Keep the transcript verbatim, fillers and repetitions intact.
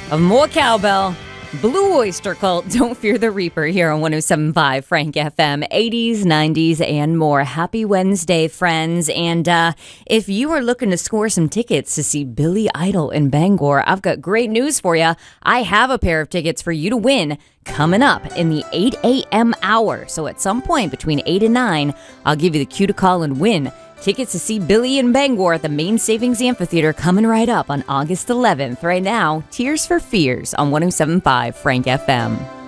More cowbell. Blue Oyster Cult, Don't Fear the Reaper here on one oh seven point five Frank F M, eighties, nineties, and more. Happy Wednesday, friends. And uh, if you are looking to score some tickets to see Billy Idol in Bangor, I've got great news for you. I have a pair of tickets for you to win coming up in the eight a.m. hour. So at some point between eight and nine, I'll give you the cue to call and win. Tickets to see Billy in Bangor at the Main Savings Amphitheater coming right up on August eleventh. Right now, Tears for Fears on one oh seven point five Frank F M.